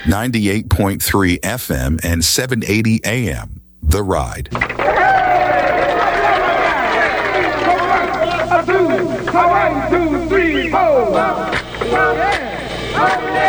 98.3 FM and 780 AM. The Ride. One, two, three, four.